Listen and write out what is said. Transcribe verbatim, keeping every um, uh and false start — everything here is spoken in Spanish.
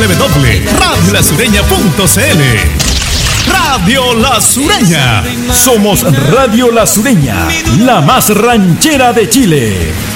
w w w punto radio la sureña punto c l. Radio La Sureña. Somos Radio La Sureña, la más ranchera de Chile.